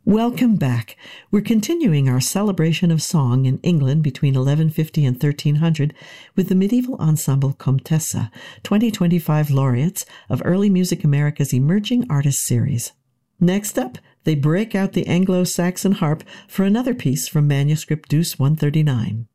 Welcome back. We're continuing our celebration of song in England between 1150 and 1300 with the medieval ensemble Comtessa, 2025 laureates of Early Music America's Emerging Artists Series. Next up, they break out the Anglo-Saxon harp for another piece from manuscript Deuce 139.